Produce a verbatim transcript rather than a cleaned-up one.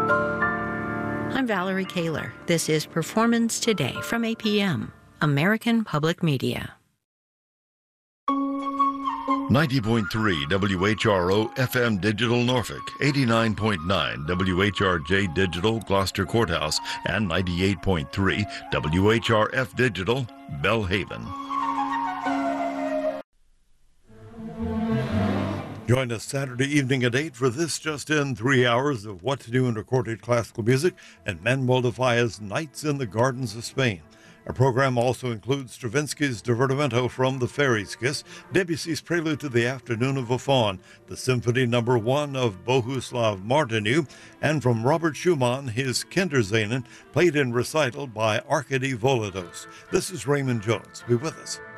I'm Valerie Kaler. This is Performance Today from A P M, American Public Media. ninety point three W H R O F M Digital Norfolk, eighty-nine point nine W H R J Digital Gloucester Courthouse, and ninety-eight point three W H R F Digital Bellhaven. Join us Saturday evening at eight for this just in three hours of what to do in recorded classical music and Manuel de Falla's Nights in the Gardens of Spain. Our program also includes Stravinsky's Divertimento from the Fairy's Kiss, Debussy's Prelude to the Afternoon of a Faun, the Symphony Number One of Bohuslav Martinu, and from Robert Schumann, his Kinderscenen, played in recital by Arkady Volodos. This is Raymond Jones. Be with us.